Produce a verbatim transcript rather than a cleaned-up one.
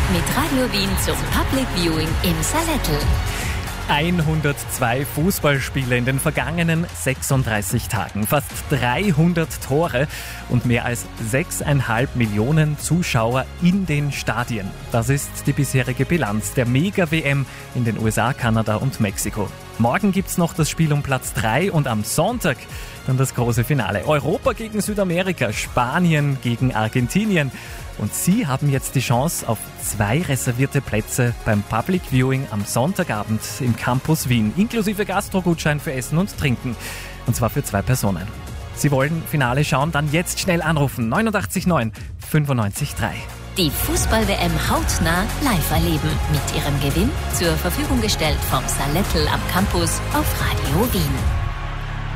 mit Radio Wien zum Public Viewing im Salettl. hundertzwei Fußballspiele in den vergangenen sechsunddreißig Tagen, fast dreihundert Tore und mehr als sechseinhalb Millionen Zuschauer in den Stadien. Das ist die bisherige Bilanz der Mega-W M in den U S A, Kanada und Mexiko. Morgen gibt's noch das Spiel um Platz drei und am Sonntag dann das große Finale. Europa gegen Südamerika, Spanien gegen Argentinien. Und Sie haben jetzt die Chance auf zwei reservierte Plätze beim Public Viewing am Sonntagabend im Campus Wien, inklusive Gastrogutschein für Essen und Trinken. Und zwar für zwei Personen. Sie wollen Finale schauen? Dann jetzt schnell anrufen. neun acht neun fünfundneunzig drei. Die Fußball-W M hautnah live erleben. Mit ihrem Gewinn zur Verfügung gestellt vom Salettl am Campus auf Radio Wien.